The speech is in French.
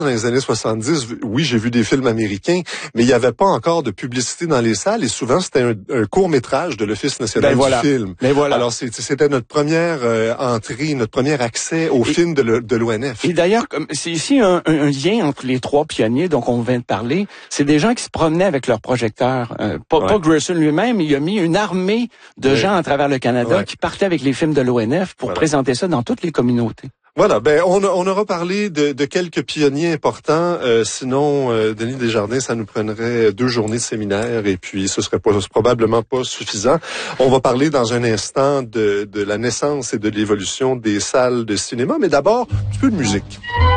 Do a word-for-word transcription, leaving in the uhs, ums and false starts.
dans les années soixante-dix, oui, j'ai vu des films américains, mais il n'y avait pas encore de publicité dans les salles et souvent c'était un, un court-métrage de l'Office national ben voilà. du film. Ben voilà. Alors c'était notre première euh, entrée, notre premier accès au et, film de l'O N F. Et d'ailleurs, c'est ici un, un, un lien entre les trois pionniers dont on vient de parler. C'est des gens qui se promenaient avec leurs projecteurs. Euh, pas, ouais. pas Grierson lui-même, il a mis une armée de ouais. gens à travers le Canada ouais. qui partaient avec les films de l'O N F pour voilà. présenter ça dans toutes les communautés. Voilà, ben on, on aura parlé de, de quelques pionniers importants. Euh, sinon, euh, Denis Desjardins, ça nous prendrait deux journées de séminaire et puis ce serait pas, probablement pas suffisant. On va parler dans un instant de, de la naissance et de l'évolution des salles de cinéma, mais d'abord un petit peu de musique.